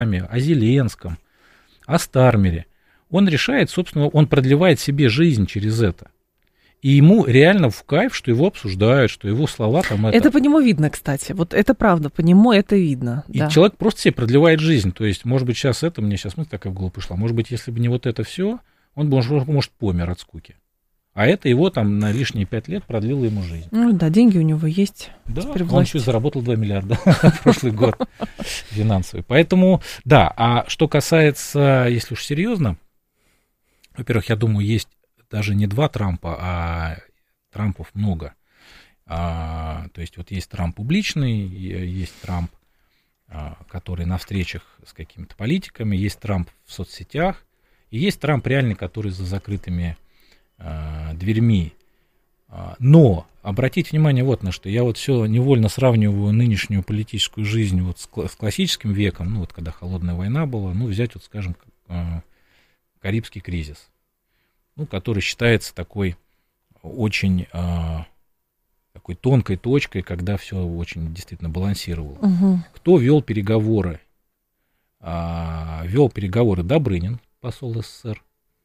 о Зеленском, о Стармере. Он решает, собственно, он продлевает себе жизнь через это. И ему реально в кайф, что его обсуждают, что его слова там... Это по нему видно, кстати. Вот это правда, по нему это видно. И человек просто себе продлевает жизнь. То есть, может быть, мне сейчас мысль такая в голову пришла, может быть, если бы не вот это все, он бы, может, помер от скуки. А это его там на лишние 5 лет продлило ему жизнь. Ну да, деньги у него есть. Да, он еще заработал 2 миллиарда в прошлый год финансовый. Поэтому, да, а что касается, если уж серьезно, во-первых, я думаю, есть даже не 2 Трампа, а Трампов много. То есть вот есть Трамп публичный, есть Трамп, который на встречах с какими-то политиками, есть Трамп в соцсетях, и есть Трамп реальный, который за закрытыми дверьми. Но обратите внимание вот на что. Я вот все невольно сравниваю нынешнюю политическую жизнь вот с классическим веком, ну вот когда холодная война была, ну взять вот, скажем, Карибский кризис, ну, который считается такой очень такой тонкой точкой, когда все очень действительно балансировало. Угу. Кто вел переговоры? Вел переговоры Добрынин, посол СССР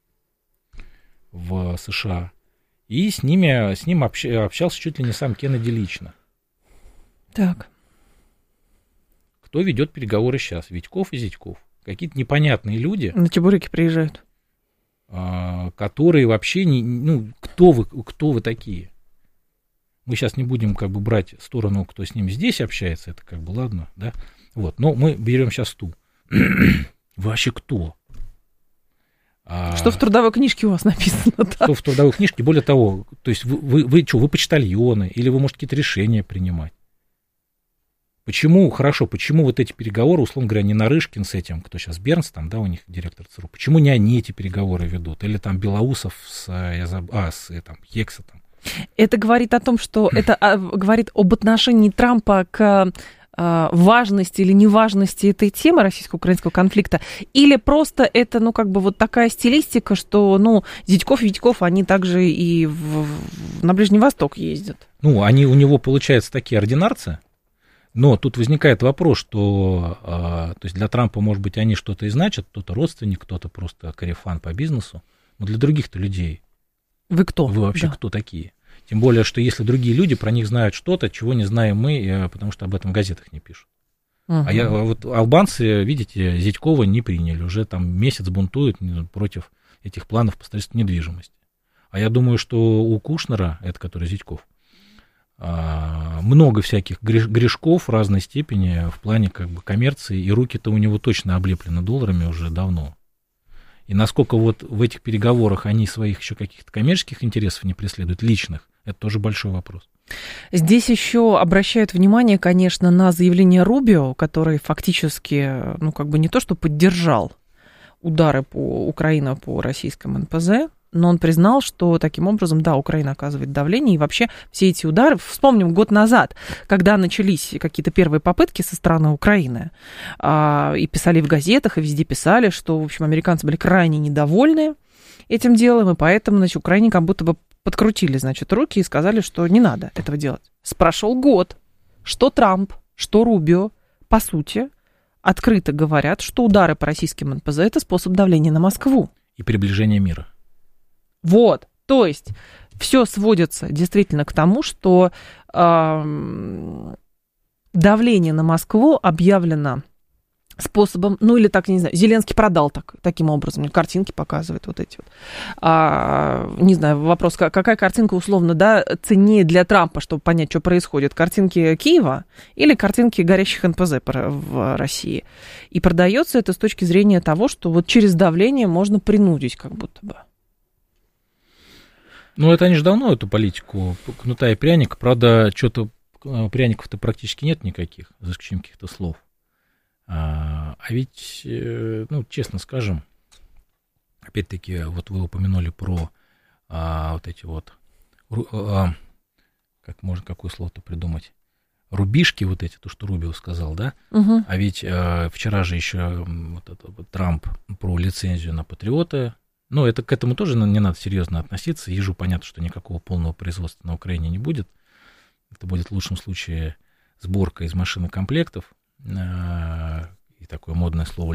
в США, и с ним общался чуть ли не сам Кеннеди лично. Так. Кто ведет переговоры сейчас? Витьков и Зятьков. Какие-то непонятные люди. На чебуреки приезжают. Которые вообще кто вы такие? Мы сейчас не будем как бы брать сторону, кто с ним здесь общается, это как бы ладно, да? Вот, но мы берем сейчас ту. Вы вообще кто? Что в трудовой книжке у вас написано? Что в трудовой книжке, более того, то есть вы почтальоны, или вы можете какие-то решения принимать? Почему вот эти переговоры, условно говоря, не Нарышкин с этим, кто сейчас Бернс, там, да, у них директор ЦРУ, почему не они эти переговоры ведут? Или там Белоусов с Хекса там? Это говорит о том, что это говорит об отношении Трампа к важности или неважности этой темы российско-украинского конфликта, или просто это, вот такая стилистика, что, Зятьков и Витьков, они также и на Ближний Восток ездят? Они у него, получается, такие ординарцы, но тут возникает вопрос, что, то есть для Трампа, может быть, они что-то и значат, кто-то родственник, кто-то просто корефан по бизнесу, но для других-то людей. Вы кто? Вы вообще кто такие? Тем более, что если другие люди про них знают что-то, чего не знаем мы, потому что об этом в газетах не пишут. А вот албанцы, видите, Зятькова не приняли, уже там месяц бунтуют против этих планов по строительству недвижимости. А я думаю, что у Кушнера, это который Зятьков, много всяких грешков разной степени в плане как бы коммерции, и руки-то у него точно облеплены долларами уже давно. И насколько вот в этих переговорах они своих еще каких-то коммерческих интересов не преследуют, личных, это тоже большой вопрос. Здесь еще обращают внимание, конечно, на заявление Рубио, который фактически, не то что поддержал удары по Украине по российскому НПЗ, но он признал, что таким образом, да, Украина оказывает давление, и вообще все эти удары, вспомним год назад, когда начались какие-то первые попытки со стороны Украины, и писали в газетах, и везде писали, что, в общем, американцы были крайне недовольны этим делом, и поэтому, Украине как будто бы подкрутили, руки и сказали, что не надо этого делать. Прошел год, что Трамп, что Рубио, по сути, открыто говорят, что удары по российским НПЗ – это способ давления на Москву. И приближение мира. Вот, то есть все сводится действительно к тому, что давление на Москву объявлено способом, или так, не знаю, Зеленский продал таким образом, картинки показывает вот эти вот. Не знаю, вопрос, какая картинка условно, да, ценнее для Трампа, чтобы понять, что происходит, картинки Киева или картинки горящих НПЗ в России. И продается это с точки зрения того, что вот через давление можно принудить как будто бы. Это они же давно эту политику кнута и пряника, правда, что-то пряников-то практически нет никаких, за исключением каких-то слов. А ведь, честно скажем, опять-таки, вот вы упомянули про вот эти вот, какое слово-то придумать, рубишки вот эти, то, что Рубио сказал, да? Угу. А ведь вчера же еще Трамп про лицензию на Патриоты. Это к этому тоже не надо серьезно относиться. Ежу понятно, что никакого полного производства на Украине не будет. Это будет в лучшем случае сборка из машин и комплектов. и такое модное слово